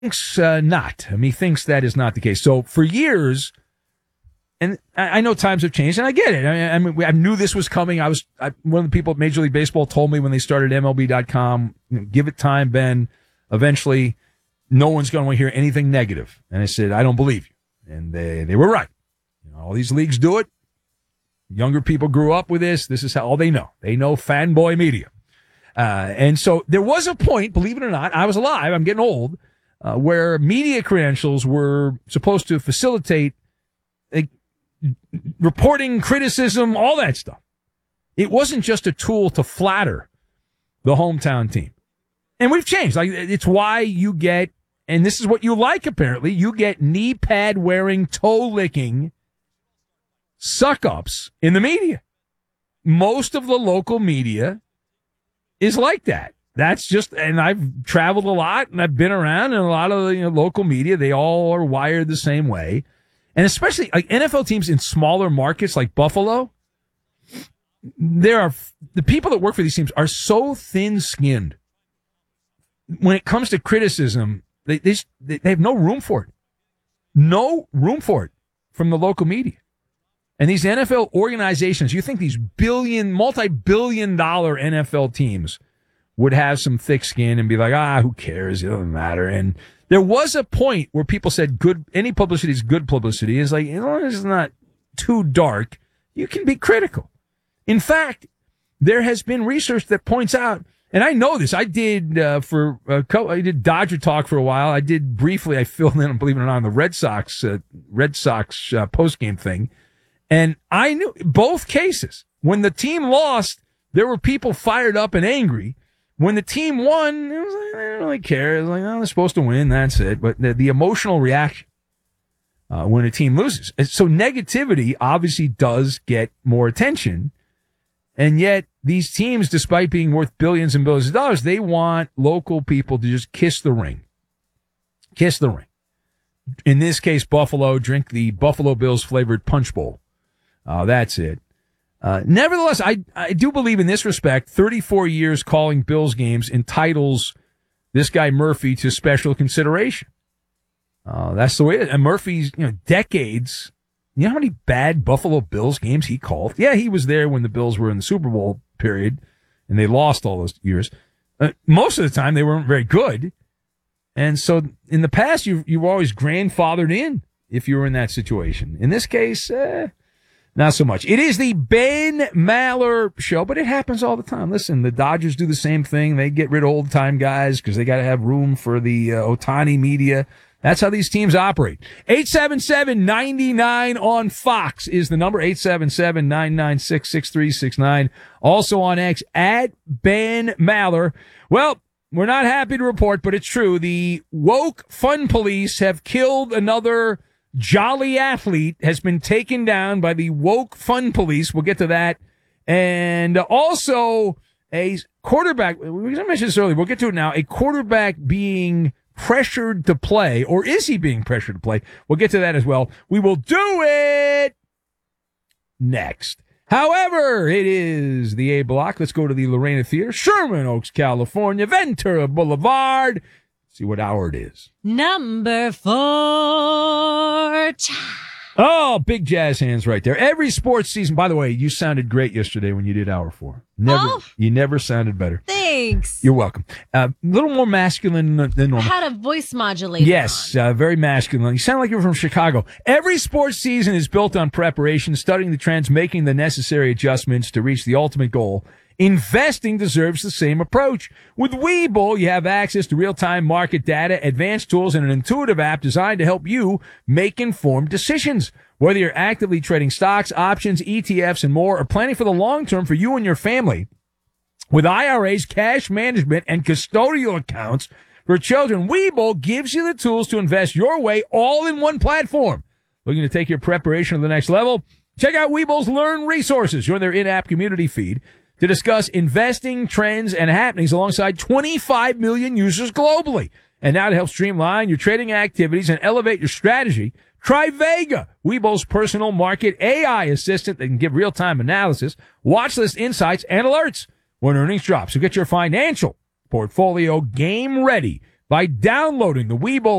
thinks not. I mean, he thinks that is not the case. So for years, and I know times have changed, and I get it. I mean, I knew this was coming. One of the people at Major League Baseball told me when they started MLB.com, give it time, Ben. Eventually, no one's going to want to hear anything negative. And I said, I don't believe you. And they were right. All these leagues do it. Younger people grew up with this. This is all they know. They know fanboy media. And so there was a point, believe it or not, I was alive, I'm getting old, where media credentials were supposed to facilitate reporting, criticism, all that stuff. It wasn't just a tool to flatter the hometown team. And we've changed. It's why you get, and this is what you like apparently, you get knee pad wearing, toe licking suck-ups in the media. Most of the local media is like that. That's just, and I've traveled a lot and I've been around, and a lot of the local media, they all are wired the same way. And especially like NFL teams in smaller markets like Buffalo, the people that work for these teams are so thin-skinned. When it comes to criticism, they have no room for it. No room for it from the local media. And these NFL organizations, you think these multi-billion dollar NFL teams would have some thick skin and be like, who cares? It doesn't matter. And there was a point where people said any publicity is good publicity. It's like, as long as it's not too dark, you can be critical. In fact, there has been research that points out, and I know this, I did I did Dodger Talk for a while. I filled in, believe it or not, on the Red Sox post-game thing. And I knew both cases. When the team lost, there were people fired up and angry. When the team won, it was like, I don't really care. It was like, they're supposed to win. That's it. But the emotional reaction when a team loses. So negativity obviously does get more attention. And yet these teams, despite being worth billions and billions of dollars, they want local people to just kiss the ring. Kiss the ring. In this case, Buffalo, drink the Buffalo Bills flavored punch bowl. That's it. Nevertheless, I do believe in this respect, 34 years calling Bills games entitles this guy Murphy to special consideration. That's the way it is. And Murphy's, decades. You know how many bad Buffalo Bills games he called? Yeah, he was there when the Bills were in the Super Bowl period, and they lost all those years. Most of the time, they weren't very good. And so in the past, you've always grandfathered in if you were in that situation. In this case, not so much. It is the Ben Maller Show, but it happens all the time. Listen, the Dodgers do the same thing. They get rid of old-time guys because they got to have room for the Ohtani media. That's how these teams operate. 877-99 on Fox is the number, 877-996-6369. Also on X, at Ben Maller. Well, we're not happy to report, but it's true. The woke fun police have killed another jolly athlete, has been taken down by the woke fun police. We'll get to that. And also a quarterback, we mentioned this earlier, we'll get to it now, a quarterback being pressured to play, or is he being pressured to play? We'll get to that as well. We will do it next. However, it is the A Block. Let's go to the Lorena Theater, Sherman Oaks, California, Ventura Boulevard. See what hour it is. Number 4. Oh, big jazz hands right there. Every sports season. By the way, you sounded great yesterday when you did hour 4. You never sounded better. Thanks. You're welcome. A little more masculine than normal. I had a voice modulator. Yes, very masculine. You sound like you're from Chicago. Every sports season is built on preparation, studying the trends, making the necessary adjustments to reach the ultimate goal. Investing deserves the same approach. With Webull, you have access to real-time market data, advanced tools, and an intuitive app designed to help you make informed decisions. Whether you're actively trading stocks, options, ETFs, and more, or planning for the long term for you and your family, with IRAs, cash management, and custodial accounts for children, Webull gives you the tools to invest your way all in one platform. Looking to take your preparation to the next level? Check out Webull's Learn Resources. Join their in-app community feed to discuss investing trends and happenings alongside 25 million users globally. And now to help streamline your trading activities and elevate your strategy, try Vega, Webull's personal market AI assistant that can give real-time analysis, watch list insights, and alerts when earnings drop. So get your financial portfolio game ready. by downloading the Webull